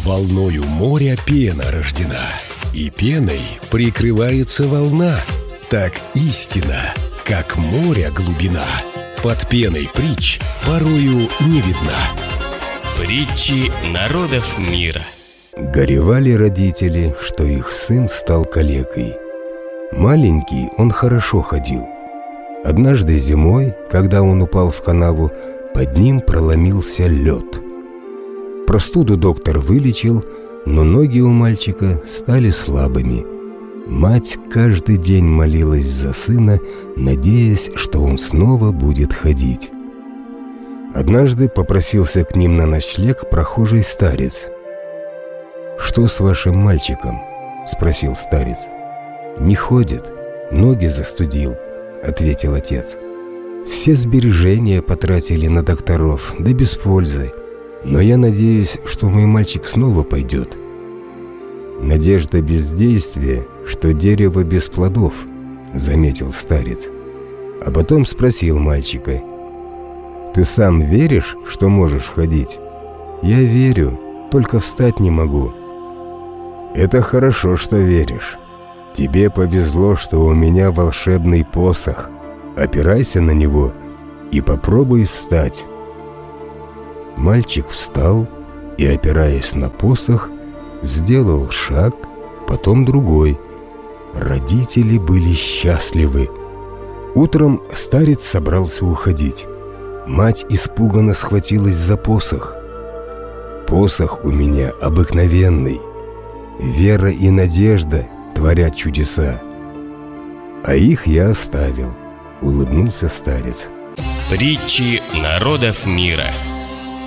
Волною моря пена рождена, и пеной прикрывается волна. Так истина, как море глубина, под пеной притч порою не видна. Притчи народов мира. Горевали родители, что их сын стал калекой. Маленький он хорошо ходил. Однажды зимой, когда он упал в канаву, под ним проломился лед. Простуду доктор вылечил, но ноги у мальчика стали слабыми. Мать каждый день молилась за сына, надеясь, что он снова будет ходить. Однажды попросился к ним на ночлег прохожий старец. «Что с вашим мальчиком?» — спросил старец. «Не ходит, ноги застудил», — ответил отец. «Все сбережения потратили на докторов, да без пользы. Но я надеюсь, что мой мальчик снова пойдет». «Надежда бездействия, что дерево без плодов», — заметил старец. А потом спросил мальчика: «Ты сам веришь, что можешь ходить?» «Я верю, только встать не могу». «Это хорошо, что веришь. Тебе повезло, что у меня волшебный посох. Опирайся на него и попробуй встать». Мальчик встал и, опираясь на посох, сделал шаг, потом другой. Родители были счастливы. Утром старец собрался уходить. Мать испуганно схватилась за посох. «Посох у меня обыкновенный. Вера и надежда творят чудеса. А их я оставил», — улыбнулся старец. Притчи народов мира.